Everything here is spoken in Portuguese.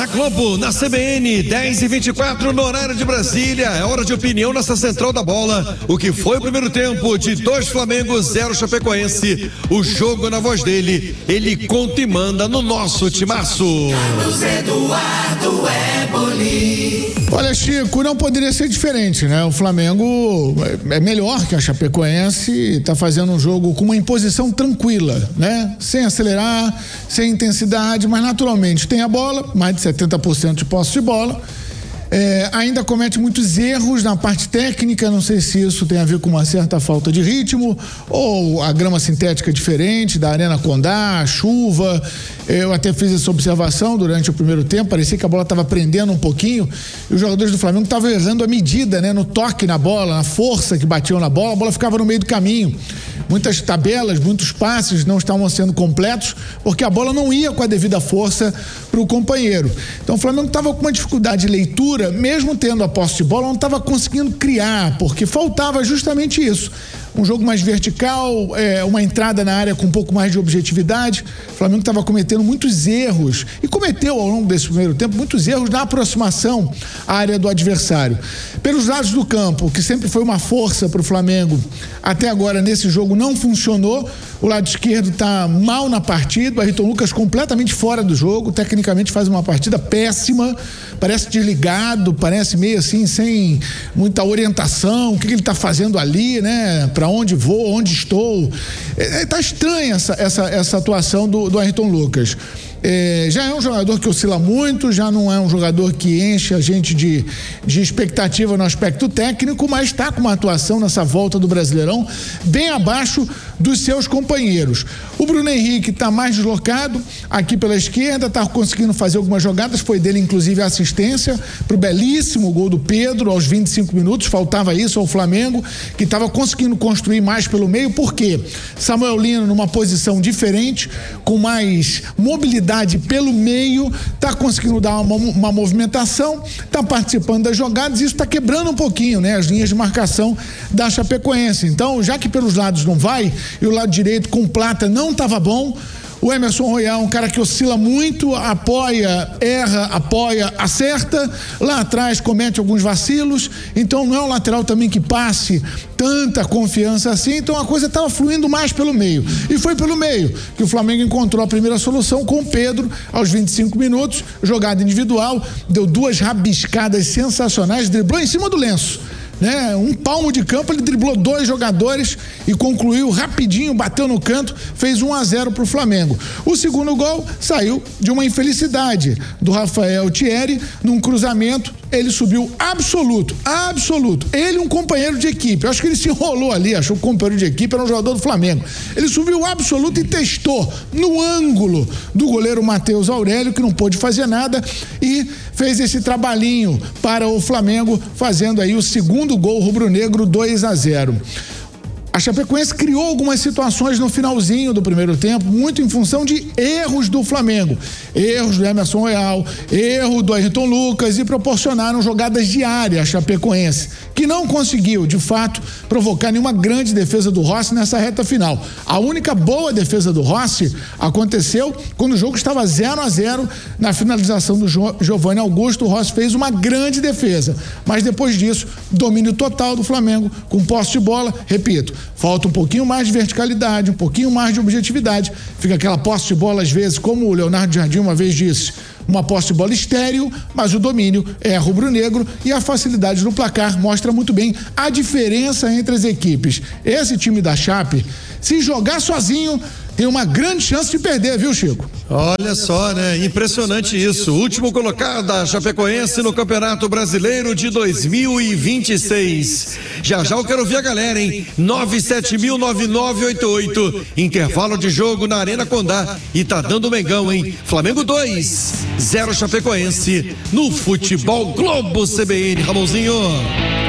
Globo, na CBN, 10h24 no horário de Brasília. É hora de opinião nessa central da bola. O que foi o primeiro tempo de 2 Flamengo, 0 Chapecoense. O jogo na voz dele. Ele conta e manda no nosso timaço. Carlos Eduardo Eboli. Olha, Chico, não poderia ser diferente, né? O Flamengo é melhor que a Chapecoense, tá fazendo um jogo com uma imposição tranquila, né? Sem acelerar, sem intensidade, mas naturalmente tem a bola, mais de 70% de posse de bola. Ainda comete muitos erros na parte técnica, não sei se isso tem a ver com uma certa falta de ritmo ou a grama sintética diferente da Arena Condá, a chuva. Eu até fiz essa observação durante o primeiro tempo, parecia que a bola estava prendendo um pouquinho e os jogadores do Flamengo estavam errando a medida, né? No toque na bola, na força que batiam na bola, a bola ficava no meio do caminho. Muitas tabelas, muitos passes não estavam sendo completos porque a bola não ia com a devida força para o companheiro. Então o Flamengo estava com uma dificuldade de leitura, mesmo tendo a posse de bola, não estava conseguindo criar, porque faltava justamente isso. Um jogo mais vertical, uma entrada na área com um pouco mais de objetividade. O Flamengo estava cometendo muitos erros e cometeu ao longo desse primeiro tempo muitos erros na aproximação à área do adversário. Pelos lados do campo, que sempre foi uma força para o Flamengo, até agora nesse jogo não funcionou. O lado esquerdo está mal na partida, o Ayrton Lucas completamente fora do jogo, tecnicamente faz uma partida péssima, parece desligado, parece meio assim, sem muita orientação, o que ele está fazendo ali, né? Para onde vou, onde estou. Tá estranha essa atuação do Ayrton Lucas. Já é um jogador que oscila muito, já não é um jogador que enche a gente de expectativa no aspecto técnico, mas está com uma atuação nessa volta do Brasileirão bem abaixo dos seus companheiros. O Bruno Henrique está mais deslocado aqui pela esquerda, está conseguindo fazer algumas jogadas, foi dele inclusive a assistência para o belíssimo gol do Pedro aos 25 minutos, faltava isso ao Flamengo, que estava conseguindo construir mais pelo meio, porque Samuel Lino numa posição diferente, com mais mobilidade pelo meio, está conseguindo dar uma movimentação, está participando das jogadas, e isso está quebrando um pouquinho, né, as linhas de marcação da Chapecoense. Então, já que pelos lados não vai, e o lado direito com Plata não estava bom, o Emerson Royal é um cara que oscila muito, apoia, erra, apoia, acerta, lá atrás comete alguns vacilos, então não é um lateral também que passe tanta confiança assim, então a coisa estava fluindo mais pelo meio, e foi pelo meio que o Flamengo encontrou a primeira solução com o Pedro aos 25 minutos, jogada individual, deu 2 rabiscadas sensacionais, driblou em cima do lenço, né? Um palmo de campo, ele driblou 2 jogadores e concluiu rapidinho, bateu no canto, fez 1-0 pro Flamengo. O segundo gol saiu de uma infelicidade do Rafael Thierry, num cruzamento, ele subiu absoluto, ele um companheiro de equipe, eu acho que ele se enrolou ali, achou que o companheiro de equipe era um jogador do Flamengo, ele subiu absoluto e testou no ângulo do goleiro Matheus Aurélio, que não pôde fazer nada, e fez esse trabalhinho para o Flamengo, fazendo aí o segundo gol rubro-negro, 2-0. A Chapecoense criou algumas situações no finalzinho do primeiro tempo, muito em função de erros do Flamengo. Erros do Emerson Royal, erro do Ayrton Lucas, e proporcionaram jogadas de área à Chapecoense, que não conseguiu, de fato, provocar nenhuma grande defesa do Rossi nessa reta final. A única boa defesa do Rossi aconteceu quando o jogo estava 0-0 na finalização do Giovanni Augusto. O Rossi fez uma grande defesa, mas depois disso, domínio total do Flamengo, com posse de bola, repito, falta um pouquinho mais de verticalidade, um pouquinho mais de objetividade, fica aquela posse de bola às vezes, como o Leonardo Jardim uma vez disse, uma posse de bola estéril, mas o domínio é rubro-negro e a facilidade no placar mostra muito bem a diferença entre as equipes. Esse time da Chape, se jogar sozinho, tem uma grande chance de perder, viu, Chico? Olha só, né? Impressionante isso. Último colocado a Chapecoense no Campeonato Brasileiro de 2026. Já eu quero ver a galera, hein? 970009988. Intervalo de jogo na Arena Condá. E tá dando Mengão, hein? Flamengo 2-0 Chapecoense no Futebol Globo CBN. Ramonzinho.